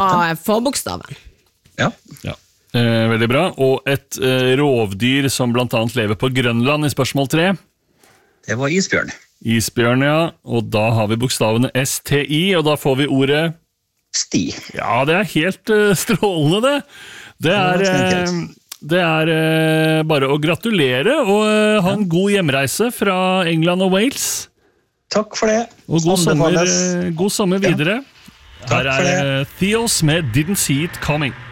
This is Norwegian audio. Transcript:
forbokstaven. Ja. Veldig bra. Og et rovdyr som blant annet lever på Grønland i spørsmål 3. Det var isbjørn. Isbjørn, ja. Og da har vi bokstavene STI, og da får vi ordet... Sti. Ja, det helt strålende det. Det bare å gratulere og ha en god hjemreise fra England og Wales. Takk for det. Og god sommer videre. Takk for det. Her Theos med Didn't See It Coming.